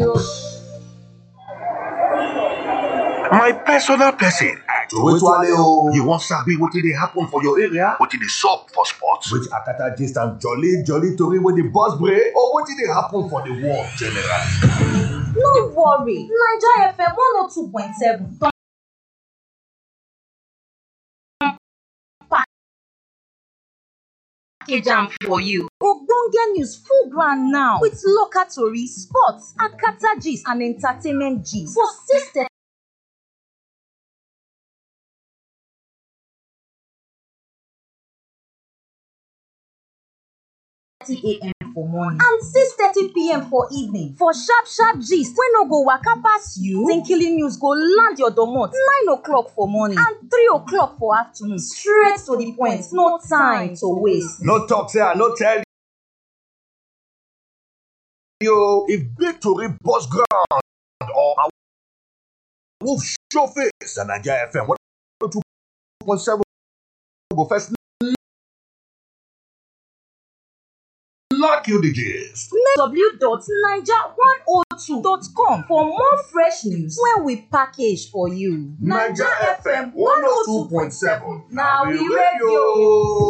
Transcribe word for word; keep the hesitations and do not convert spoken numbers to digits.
My personal person. Towale You want sabi wetin dey happen for your area? Wetin dey sup for sports? Which Akata gist and jolly jolly tori wey dey burst brain or wetin dey happen for the world generally? No worry, Naija F M one oh two point seven don package am for you. Ogbonge news full ground now with local tori, sports, Akata gist and entertainment gist for six thirty a m for morning and six thirty p m for evening for sharp sharp gist wey no go waka pass you. Tinkily news go land your domot nine o'clock for morning and three o'clock for afternoon straight to the point, no time to waste. No talk say I no tell you. If big tori burst ground or a wolf show face, na Naija F M one oh two point seven go first knock you the gist. w dot naija one oh two dot com for more fresh news wey we package for you. Naija F M one oh two point seven na we radio.